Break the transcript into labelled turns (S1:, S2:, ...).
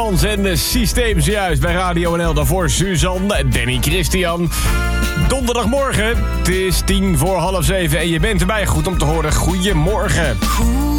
S1: Timmermans en de Systeem zojuist bij Radio NL. Daarvoor Suzanne, Danny Christian. Donderdagmorgen, het is 6:10 en je bent erbij. Goed om te horen, goedemorgen.